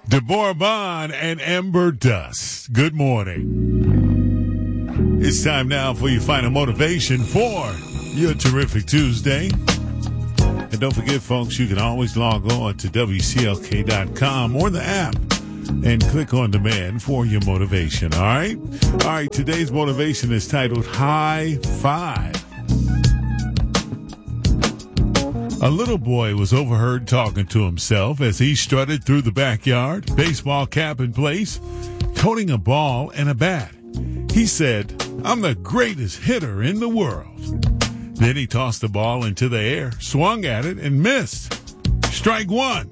Deborah Bond and Amber Dust. Good morning. It's time now for your final motivation for your terrific Tuesday. And don't forget, folks, you can always log on to WCLK.com or the app and click on demand for your motivation, all right? All right, today's motivation is titled High Five. A little boy was overheard talking to himself as he strutted through the backyard, baseball cap in place, toting a ball and a bat. He said, "I'm the greatest hitter in the world." Then he tossed the ball into the air, swung at it, and missed. Strike one.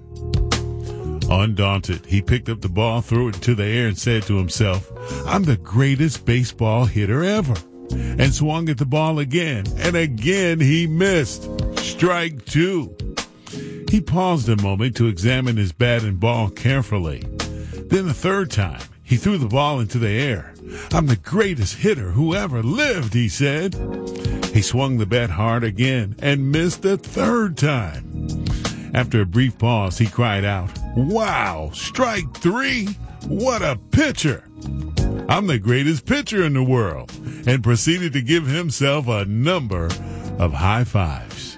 Undaunted, he picked up the ball, threw it into the air, and said to himself, "I'm the greatest baseball hitter ever," and swung at the ball again, and again he missed. Strike two. He paused a moment to examine his bat and ball carefully. Then the third time, he threw the ball into the air. "I'm the greatest hitter who ever lived," he said. He swung the bat hard again and missed the third time. After a brief pause, he cried out, "Wow, strike three? What a pitcher! I'm the greatest pitcher in the world," and proceeded to give himself a number of high fives.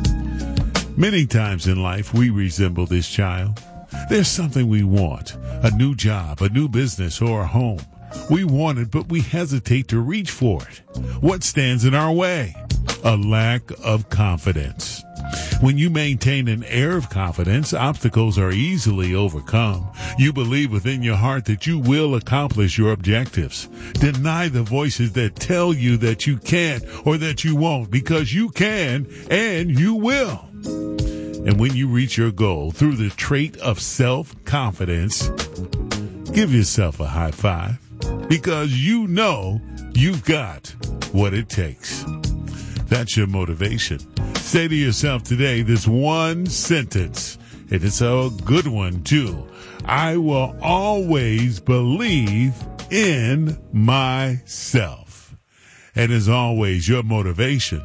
Many times in life, we resemble this child. There's something we want, a new job, a new business, or a home. We want it, but we hesitate to reach for it. What stands in our way? A lack of confidence. When you maintain an air of confidence, obstacles are easily overcome. You believe within your heart that you will accomplish your objectives. Deny the voices that tell you that you can't or that you won't, because you can and you will. And when you reach your goal through the trait of self-confidence, give yourself a high five, because you know you've got what it takes. That's your motivation. Say to yourself today this one sentence, and it's a good one too. "I will always believe in myself." And as always, your motivation,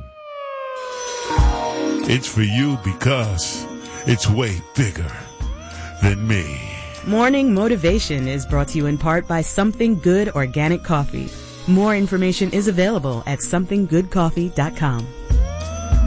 it's for you because it's way bigger than me. Morning Motivation is brought to you in part by Something Good Organic Coffee. More information is available at somethinggoodcoffee.com.